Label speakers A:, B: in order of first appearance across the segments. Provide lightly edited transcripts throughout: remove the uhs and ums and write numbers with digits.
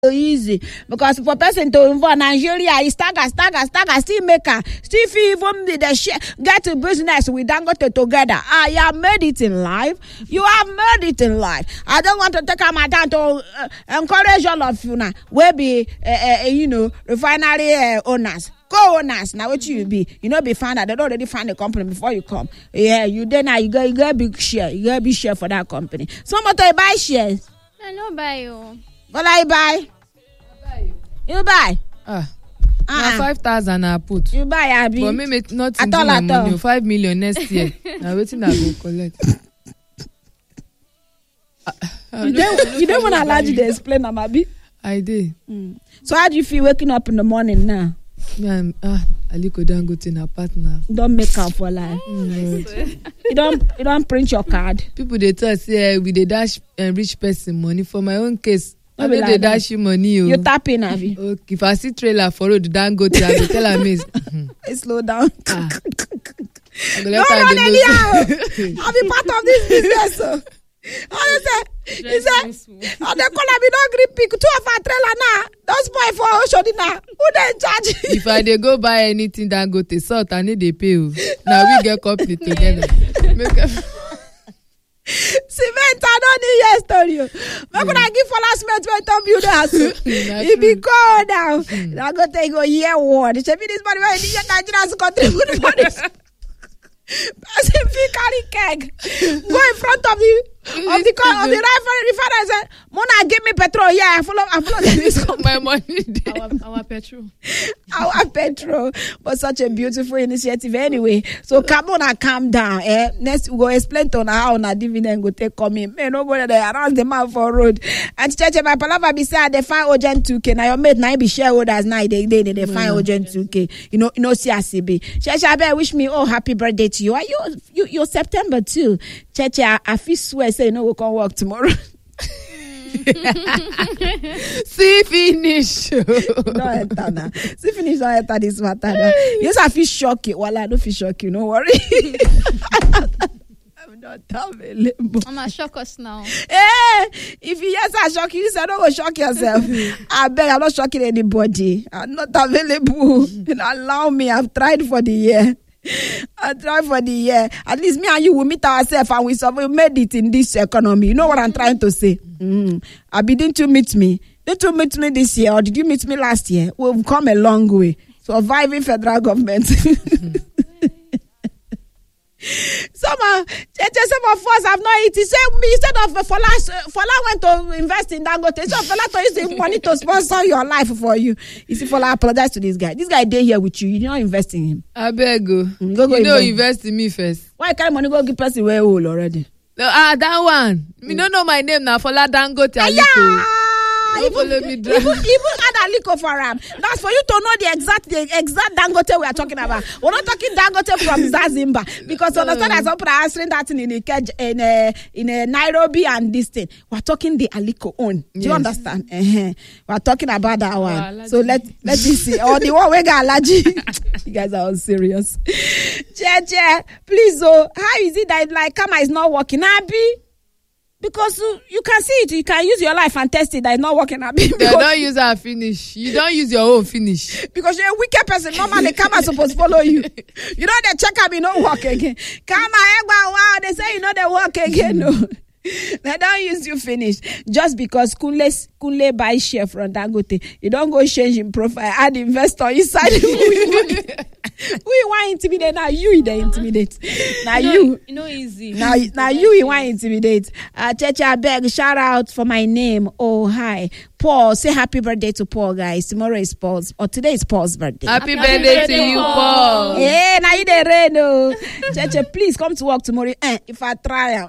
A: easy because for person to involve Nigeria is stagger, still maker, still even the share, get to business with Dangote together. You have made it in life. You have made it in life. I don't want to take my time to encourage all of you now. We be, refinery owners. Co-owners, now what you be? You know, be found that they don't already find a company before you come. Yeah, you then now you get a big share. You get a big share for that company. Somebody buy shares.
B: I no buy you.
A: What I buy? You buy?
C: Now 5,000 I put.
A: You buy, Abi?
C: But me not in my money. 5 million next year. Now waiting I go collect.
A: You don't want to allow you to explain, Abi?
C: I did.
A: So how do you feel waking up in the morning now?
C: I'm Aliko Dangote na partner.
A: Don't make up for life. You don't print your card.
C: People they tell say we dey dash rich person money. For my own case, I don't dey dash you money.
A: You tapping, Abi?
C: Okay, if I see trailer for road Dangote, I go tell her miss.
A: Slow down.
C: No,
A: I'll be part of this business. So. He said, they call me not green pick 2 of our trailer now. Don't spoil for Oshodi now. Who they charge?
C: If I dey go buy anything Dangote salt, I need they pay. Now we get company together.
A: Cement, I don't need your story. How could I give for last month to build house? It be cold now. I go take a year one. It should be this body where Nigerians contribute for this. Person fit carry keg go in front of the refinery and say, Mona, give me petrol. Yeah, I follow this
C: my money.
B: Our petrol.
A: Our petrol. But such a beautiful initiative anyway. So come on and calm down. Next we go explain to how na dividend go take come in. No go there around the man for road. And church my palava be say they find urgent 2K. Now your mate now be shareholders now they find urgent 2K. You know see CCB. Church I wish me happy birthday to you. Are you're September too. Church I feel swear say we can work tomorrow.
C: See finish.
A: Don't enter now. See finish don't enter this matter now. Yes, I feel shocked. Well, I don't feel shocked. No worry. I'm not available.
B: I'm gonna shock us now.
A: If yes, I shock you, say don't go shock yourself. I beg, I'm not shocking anybody. I'm not available. Allow me. I've tried for the year. I try for the year. At least me and you will meet ourselves and we made it in this economy. You know what I'm trying to say? Didn't you meet me? Did you meet me this year or did you meet me last year? We've come a long way. Surviving federal government. Some of us have not eaten. Instead of Fola went to invest in Dangote. So Fola to use the money to sponsor your life for you. You see, Fola apologize to this guy. This guy dey here with you. You don't invest in him.
C: I beg you. Go invest in me first.
A: Why can't money go give person way old already?
C: That one. Me don't know my name now. Fola Dangote.
A: Even add Aliko for him. That's for you to know the exact Dangote we are talking about. We're not talking Dangote from Zazimba because understand that some people are answering that in Nairobi and this thing. We're talking the Aliko own. Do you understand? We're talking about that one. So let me see. Or the one we got allergy. You guys are all serious. Please, how is it that like Kama is not working? Abi? Because you can see it, you can use your life and test it that it's not working.
C: They don't use our finish. You don't use your own finish.
A: Because you're a wicked person. Normally, Kama supposed to follow you. You know they check up, you don't work again. Kama, wow, they say you know they work again. No. They don't use you finish. Just because Kunle buy share from Dangote, you don't go change in profile, add investor inside. We want intimidate. Now you they intimidate. Now you
B: know easy.
A: Now you want intimidate. Checha beg shout out for my name. Oh hi. Paul, say happy birthday to Paul, guys. Tomorrow is Paul's or today is Paul's birthday.
C: Happy birthday to you, Paul.
A: Yeah, now you the reno. Checha, please come to work tomorrow. If I try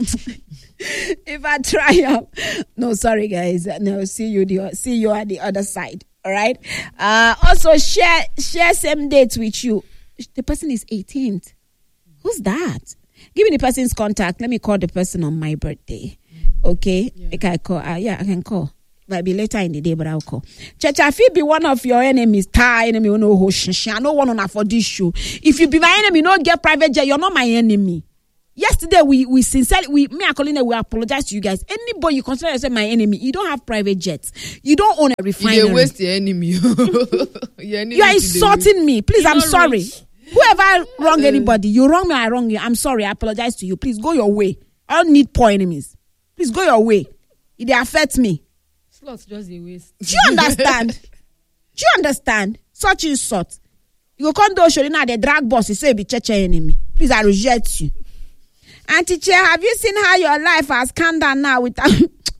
A: no, sorry guys. No, see you at the other side. All right. Also share same dates with you. The person is 18th. Who's that? Give me the person's contact. Let me call the person on my birthday. Okay. Yeah. I can call. I can call. Might be later in the day, but I'll call. Church, I feel be one of your enemies. Enemy, you know, I don't want to for this show. If you be my enemy, you don't get private jet. You're not my enemy. Yesterday, we sincerely, me and Colin, we apologize to you guys. Anybody you consider yourself my enemy, you don't have private jets. You don't own a refinery.
C: You waste your enemy.
A: You are insulting me. Please, I'm sorry. Whoever wrong anybody, you wrong me, I wrong you. I'm sorry. I apologize to you. Please go your way. I don't need poor enemies. Please go your way. It affects me.
B: Slots just a waste.
A: Do you understand? Do you understand? Such insult. You go come do show now the drag boss. You say be church enemy. Please, I reject you. Auntie Chair, have you seen how your life has calmed down now without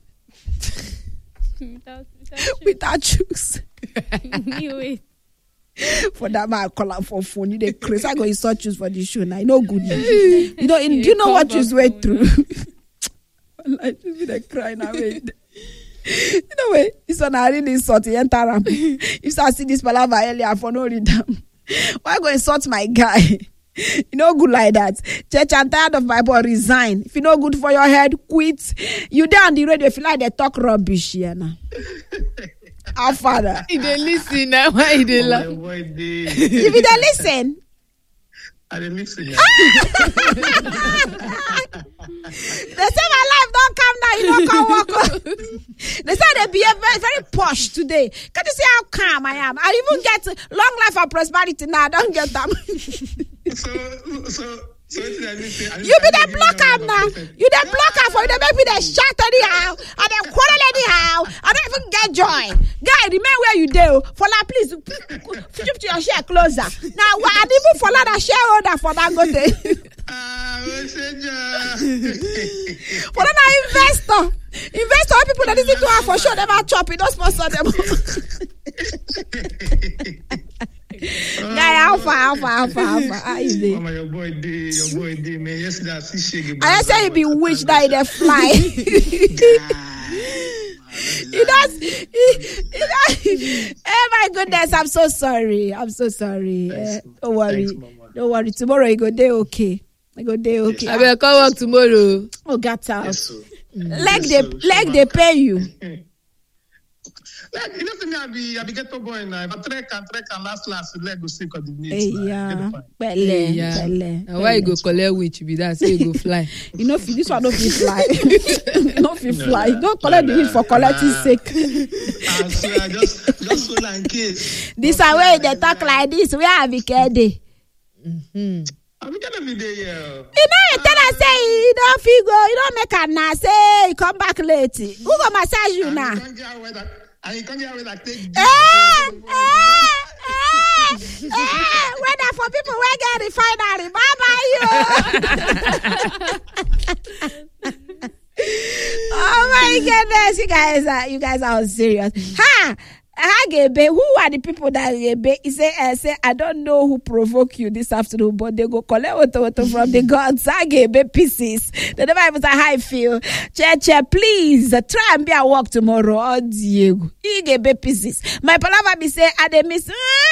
A: without chooks?
B: Wait.
A: For that man, I call out for phone. You the Chris, I go insult you for the show now. No good. You know, do you know what you went through? I just be the crying away. You know what? It's on a really insult. If I see this palaver earlier for no reason, why go insult my guy? You know, good like that. Church, I'm tired of my boy. Resign. If you know good for your head, quit. You down the radio. If you like, they talk rubbish here now. Our father.
C: He dey listen now. Why he dey laugh?
A: If you don't listen.
D: I didn't listen.
A: They say my life don't come down. You don't come walk. They say they behave very, very posh today. Can you see how calm I am? I even get long life and prosperity now. I don't get them.
D: So you
A: be the blocker now. You the blocker for you. They make me the shot anyhow. And they quarrel anyhow. I don't even get joy. Guy, remain where you do. For that, please shift your share closer. Now, I even follow that shareholder for that good day. For that investor. Investor people that listen to her for sure never chop it. Don't sponsor them. Guy, alpha. How is it?
D: Mama, your boy D, man. Yesterday I see Shaggy.
A: I say you be witch that they fly. He does. Oh my goodness, I'm so sorry. Don't worry. Tomorrow you go day okay. I
C: will come work tomorrow.
A: Oh, got out.
D: Yes,
A: Like they pay you.
D: Like, you know, to me, I be get to boy now. If I trek and last, leg go sick of the knees.
A: Yeah.
C: Now why you go collect witch be that? So you go fly.
A: You know, this one don't feel fly. Not feel fly. Don't collect the witch for collecting sake.
D: I swear, just so like kids.
A: This are where they talk like this. Where have you care day?
D: I'm gonna be there, yeah.
A: You know, you tell us say you don't feel go, you don't make a now say you come back late. Who go massage you now?
D: I can't get away like take.
A: Whether for people who get refinery, bye. Oh my goodness, you guys are serious. Who are the people that he say I don't know who provoke you this afternoon, but they go collect water from the gods. Pieces. They never even say how I feel. Che, please try and be at work tomorrow. Oh Diego, he gave pieces. My palava be say I dey miss.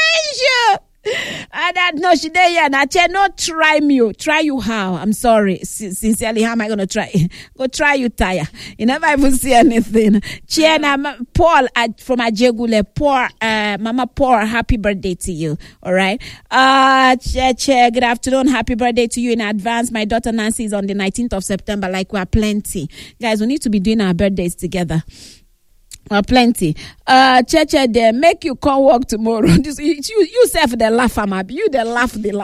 A: No, she there here. Now, not try me. Try you how? I'm sorry. Sincerely, how am I gonna try? Go try you, Taya. You never even see anything. Paul from Ajegule. Mama Paul, happy birthday to you. All right. Good afternoon. Happy birthday to you in advance. My daughter Nancy is on the 19th of September. Like we are plenty, guys. We need to be doing our birthdays together. Plenty. Cheche, they make you come work tomorrow. You self the laugh, you the laugh. Good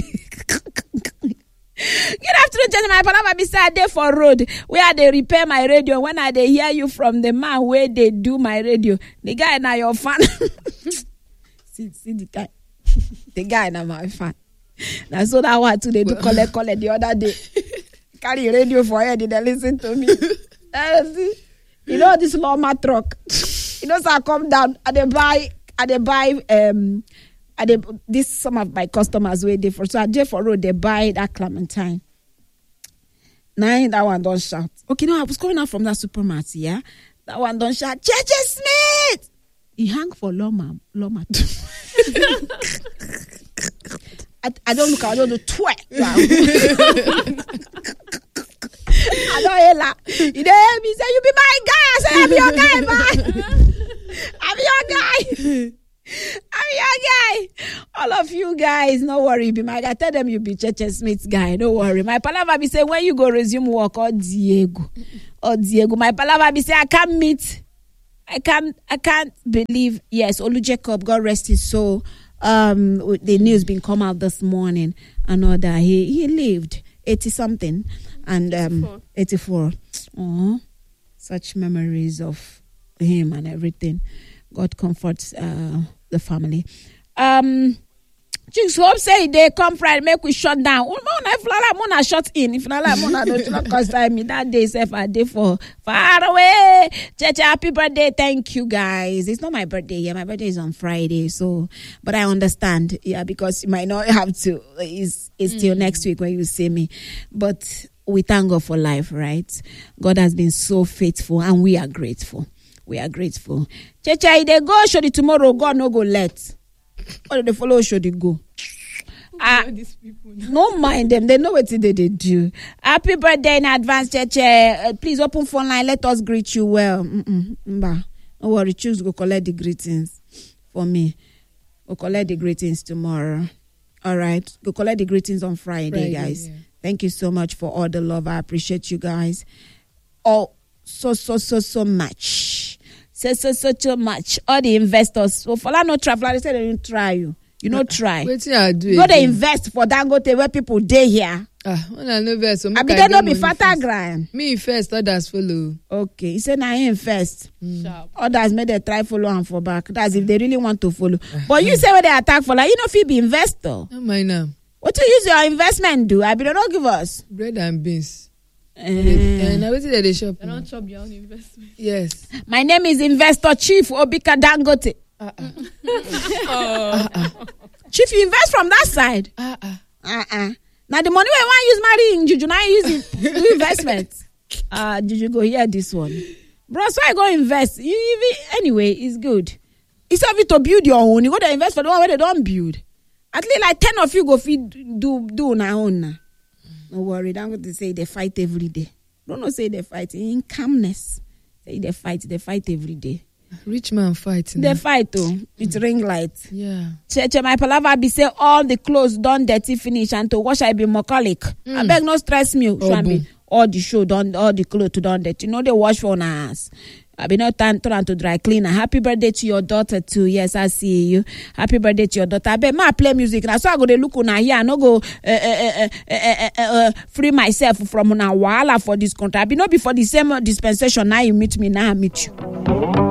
A: afternoon, gentlemen. My partner be say there for road where they repair my radio. When I they hear you from the man where they do my radio, the guy now your fan. see the guy. The guy now my fan. Now so that one too they do collect the other day. Carry radio for her, they listen to me. See. You know this Loma truck. You know, so I come down and they buy this some of my customers where they for so I for road they buy that Clementine. Now that one don't shout. Okay, no, I was coming out from that supermarket, yeah. That one don't shout. Cheche Smith. He hang for Loma. I don't look. I don't do twat. I don't hear that. You know me say you be my guy. I say I'm your guy, man. I'm your guy. all of you guys, no worry. Be my guy. Tell them you be Cheche Smith guy. Don't worry. My palava be say when you go resume work, Diego. My palava be say I can't meet. I can't believe. Yes, Olu Jacob, God rest his soul. The news been come out this morning. I know that he lived 80 something and 84. Oh, such memories of him and everything. God comforts the family. Just hope say they come Friday make we shut down. Mona shut in. If not like Mona don't cost me that day self a day for far away. Cheche, happy birthday. Thank you guys. It's not my birthday. Yeah, my birthday is on Friday. So but I understand. Yeah, because you might not have to. It's till next week when you see me. But we thank God for life, right? God has been so faithful and we are grateful. We are grateful. Cheche, they go show the tomorrow, God no go let. Or they follow show they go.
B: These people
A: No mind them. They know what they do. Happy birthday in advance, Cheche. Please open phone line. Let us greet you well. Don't worry. Choose go collect the greetings for me. Go collect the greetings tomorrow. All right. Go collect the greetings on Friday guys. Yeah. Thank you so much for all the love. I appreciate you guys. Oh, so much. So much. All the investors. So for no travel, they say they don't try you. You know, try.
C: Wait I do.
A: Go they invest for Dangote where people day here.
C: When I know invest. So
A: I be they not be fatter grind.
C: Me first, others follow.
A: Okay, he said I invest. Others may they try follow and for back. That's if they really want to follow. But you say when they attack for like you know if you be investor.
C: No mind now.
A: What you use your investment do? I be don't give us
C: bread and beans. And I waited at the shop.
B: I don't chop your own investment.
C: Yes.
A: My name is Investor Chief Obika Dangote. Chief, you invest from that side. Now the money we want use marrying Juju, now use it do investment. Juju go hear this one, bro. So I go invest. Anyway, it's good. It's of it to build your own. You go to invest for the one where they don't build. At least like 10 of you go feed do on our own. No worry, don't go to say they fight every day. Don't say they fight in calmness. Say they fight every day.
C: Rich man fighting.
A: They fight too. With ring light.
C: Yeah.
A: Cheche, my palava be say all the clothes done dirty finish and to wash I be mechanic. I beg no stress me. All the show done, all the clothes done dirty. You know they wash for us. I be not turn to dry cleaner. Happy birthday to your daughter too. Yes, I see you. Happy birthday to your daughter. I bet ma play music now. So I go to look on here. I no go free myself from una wahala for this country. I be not before the same dispensation. Now you meet me. Now I meet you.